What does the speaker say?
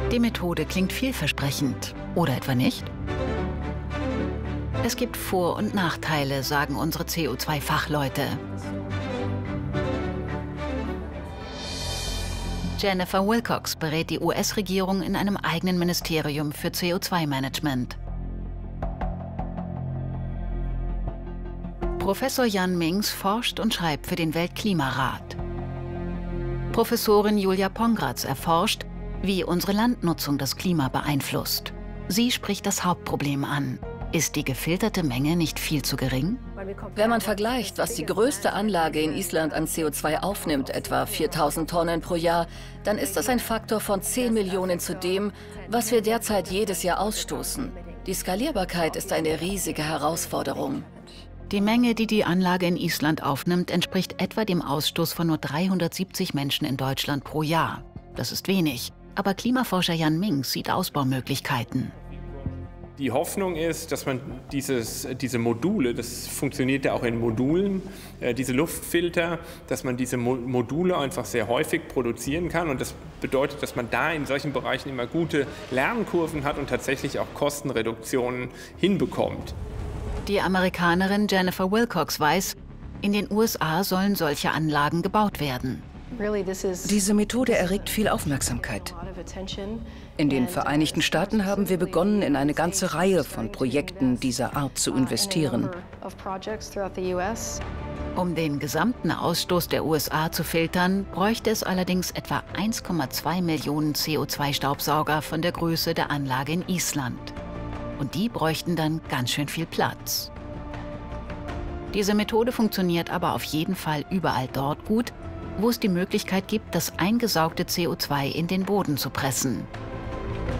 Die Methode klingt vielversprechend. Oder etwa nicht? Es gibt Vor- und Nachteile, sagen unsere CO2-Fachleute. Jennifer Wilcox berät die US-Regierung in einem eigenen Ministerium für CO2-Management. Professor Jan Minks forscht und schreibt für den Weltklimarat. Professorin Julia Pongratz erforscht, wie unsere Landnutzung das Klima beeinflusst. Sie spricht das Hauptproblem an. Ist die gefilterte Menge nicht viel zu gering? Wenn man vergleicht, was die größte Anlage in Island an CO2 aufnimmt, etwa 4.000 Tonnen pro Jahr, dann ist das ein Faktor von 10 Millionen zu dem, was wir derzeit jedes Jahr ausstoßen. Die Skalierbarkeit ist eine riesige Herausforderung. Die Menge, die die Anlage in Island aufnimmt, entspricht etwa dem Ausstoß von nur 370 Menschen in Deutschland pro Jahr. Das ist wenig, aber Klimaforscher Jan Minks sieht Ausbaumöglichkeiten. Die Hoffnung ist, dass man diese Module, das funktioniert ja auch in Modulen, diese Luftfilter, dass man diese Module einfach sehr häufig produzieren kann. Und das bedeutet, dass man da in solchen Bereichen immer gute Lernkurven hat und tatsächlich auch Kostenreduktionen hinbekommt. Die Amerikanerin Jennifer Wilcox weiß, in den USA sollen solche Anlagen gebaut werden. Diese Methode erregt viel Aufmerksamkeit. In den Vereinigten Staaten haben wir begonnen, in eine ganze Reihe von Projekten dieser Art zu investieren. Um den gesamten Ausstoß der USA zu filtern, bräuchte es allerdings etwa 1,2 Millionen CO2-Staubsauger von der Größe der Anlage in Island. Und die bräuchten dann ganz schön viel Platz. Diese Methode funktioniert aber auf jeden Fall überall dort gut, wo es die Möglichkeit gibt, das eingesaugte CO2 in den Boden zu pressen.